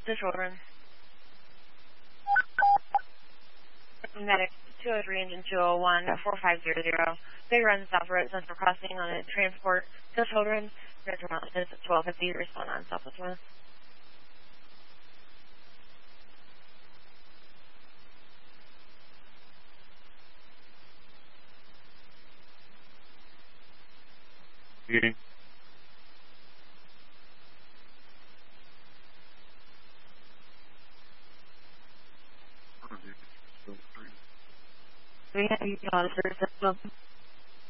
The children. Medic 203 engine 201 4500. Big run south road Central Crossing on a transport to children. Central Mountain is 1250. Respond on Southwest West. Meeting. We have you on the